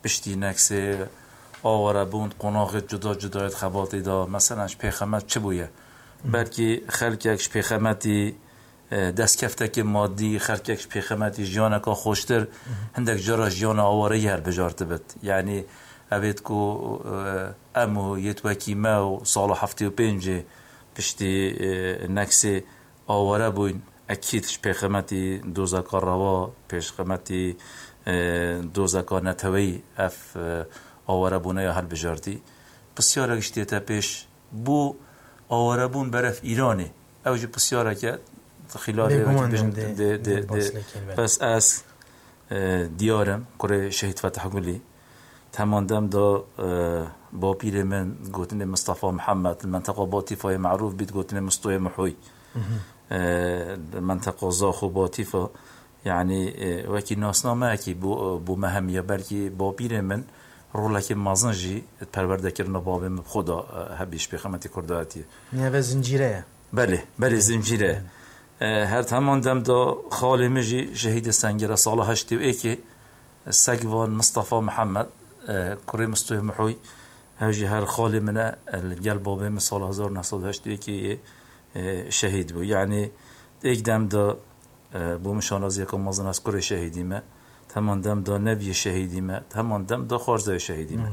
پشتی نکسه آواره بوند قناغ جدا جدایت خباتی دا مثلا پیخمت چه بویه بلکه خلکش پیخمتی دست کفته که مادی خلکش پیخمتی جیانه که خوشتر هندک جرا جیانه آواره هر بجارت بد یعنی اوید کو امو یتوکی ما و سال 75 پشتی نکسه آواره بوین اکیدش پیخمتی دوزاکا روا پیخمتی دوزاکا نتوی اف آواره بونه یا هل بجارتی بسیاره گشتی تا پیش بو آواره بون برف ایرانی اوجه بسیاره که خلاله بس از دیارم کره شهید فتح گلی تماندم دا با پیر من گوتن مصطفى محمد المنطقه باطیفه معروف بید گوتن مستوی محوی منطقه زاخو باطیفه یعنی وکی ناسنامه که بو مهمیه بلکه با پیر من رولکی مازنجی پرورده کردن بابم خدا هبیش بخمتی کرداتی نه و زنجیره بله زنجیره هر تماندم دا خاله مجی شهید سنگره سال 81 سگوان مصطفى محمد کره مستوی محوی هجی هر خاله منه الگل بابم سال 1981 شهید بود یعنی اقدام دا بو مشانازی که مازن از کره شهیدیمه تماندم دا نبی شهیدیمه تماندم دا خارزای شهیدیمه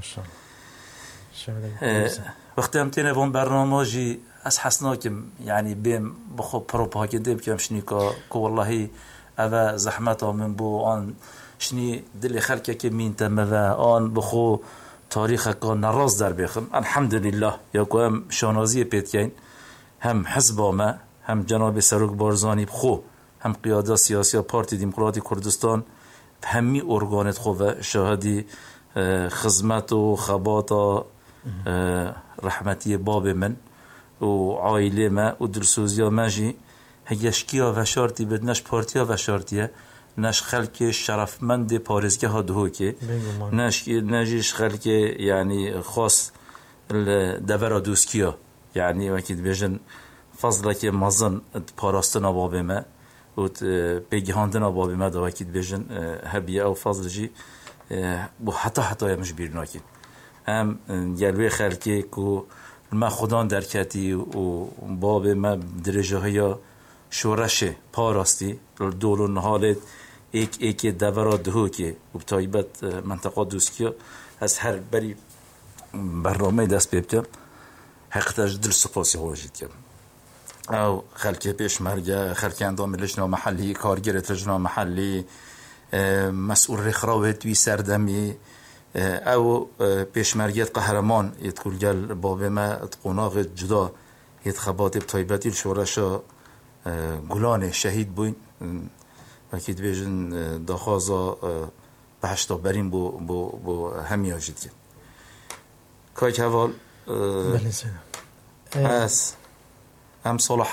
وقتی هم تینه بون برنامه جی از حسناکم یعنی بیم بخو پروپاگنده بکم شنی که والله اوه زحمت من بو آن شنی دل خلکه که مین تمه آن بخو تاریخ که نراز در بخم الحمدلله یا که هم شانازی پیتکین هم حزب ما هم جناب سروک بارزانی بخو هم قیاده سیاسی پارتی دموکراتی کردستان همی ارگانت خوبه شاهدی خدمت و خبات رحمتی باب من و عائله ما و دلسوزی ماجی هیشکیا و شرطی بد نش پارتیا و شرطیه نش خلک شرفمند پارزگه ها دهو که نجیش خلک یعنی خاص دورا دوسکیا یعنی وقتی بیشن فضل که مازن پاراستنا باب ما و بگهاندن باب ما دا وقتی بیشن هبیه او فضل جی بو حتی مش بیرناکی هم گلوی خلکی کو ما خودان درکتی و باب ما درجه های شورش پاراستی دولون حالت ایک دورا دهو که و بتایبت منطقه دوسکیا از هر بری برنامه دست بیبتم حقیقتاش دل سپاسی واجد کم او خلکی پیش مرگه خلکی اندام لجنه محلی کارگرت لجنه محلی مسئول رخراوه توی سردمی او پیشمرگیت قهرمان یتکل گل باب ما قناغ جدا یتخبات بطایبتی شورشا گلان شهید بوین وکید بیجن داخوازا بحشتا برین بو همی آجید کن کای که اول از هم سال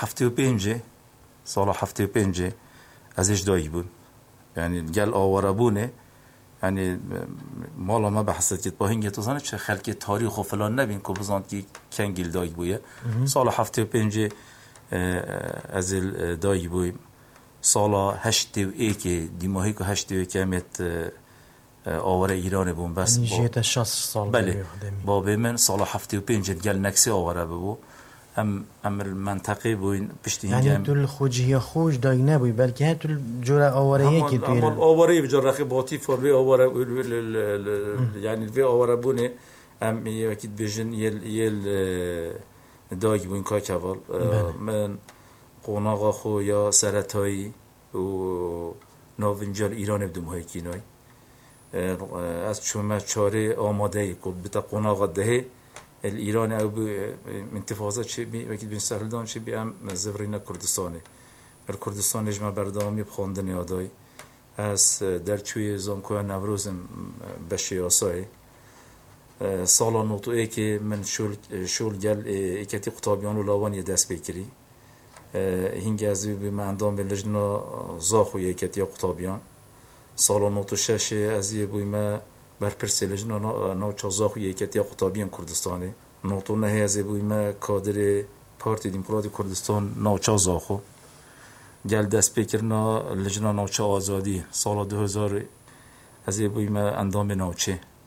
75 ازش دایی بود یعنی گل آواره بونه یعنی مالا ما بحثت که با هنگه توزانه چه خلک تاریخ و فلان نبین که بزاند که کنگل دایی بویه سال 75 از دایی بوی سال 81 دیماهی که 81 همیت آواره ایران بون بس یعنی جیت 60 سال بله بابه من سال 75 گل نکسی آواره ببو هم المنطقه بوین پشتی یعنی تو الخوجی خوش دایی نبوی بلکه هم تو جوره آواره که توی آواره بجرخی باتی فروی آواره یعنی وی آواره بونه هم یکید بیشن یل دایی بوین که کهوال من قناغا خو یا سرطایی و ناوینجال ایران بدم های کینای از چومه چاره آماده کل بتا قناغا دهه الإيراني أو بانتفاضات شبي وكيد بين سهلدان شبي أم زفرينا كردستاني الكردستان نجمع بردامي بخوندن ياداي از در چوی زانکوی نوروزم بشیاسای سالا نوتو ای که من شول گل ایکتی قطابیان و لاوانی دست بکری هنگی از بی من اندام به لجنا زاخوی ایکتی قطابیان سالا نوتو شش از بی ما برپرسی لجنا نوچا زاخوی ایکتی قطابیان کردستانی نوتو نهی از بی ما کادر پارتی دموکراتی کردستان نوچا زاخو گل دست بکرنا لجنا نوچا آزادی سال 2000 از بی ما اندام نوچه